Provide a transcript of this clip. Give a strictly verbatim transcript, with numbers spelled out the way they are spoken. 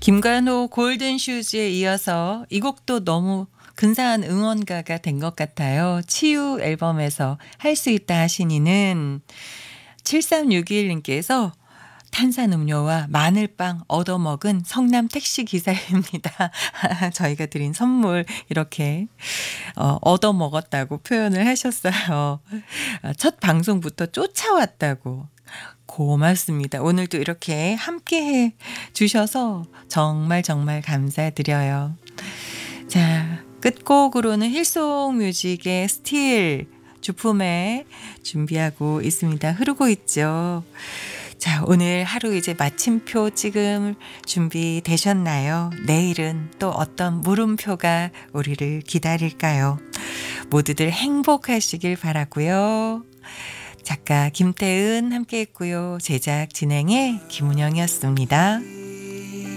김관호 골든슈즈에 이어서 이 곡도 너무 근사한 응원가가 된 것 같아요. 치유 앨범에서 할 수 있다 하시니는 칠삼육일 님께서 탄산음료와 마늘빵 얻어먹은 성남 택시기사입니다. 저희가 드린 선물 이렇게 어, 얻어먹었다고 표현을 하셨어요. 첫 방송부터 쫓아왔다고. 고맙습니다. 오늘도 이렇게 함께해 주셔서 정말 정말 감사드려요. 자, 끝곡으로는 힐송 뮤직의 스틸 주품에 준비하고 있습니다. 흐르고 있죠. 자, 오늘 하루 이제 마침표 찍을 준비 되셨나요? 내일은 또 어떤 물음표가 우리를 기다릴까요? 모두들 행복하시길 바라고요. 작가 김태은 함께 했고요. 제작 진행의 김은영이었습니다.